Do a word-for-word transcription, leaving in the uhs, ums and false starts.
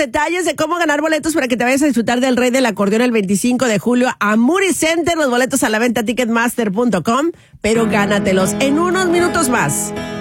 detalles de cómo ganar boletos para que te vayas a disfrutar del Rey del Acordeón el veinticinco de julio a Moody Center. Los boletos a la venta ticketmaster punto com, pero gánatelos en unos minutos más.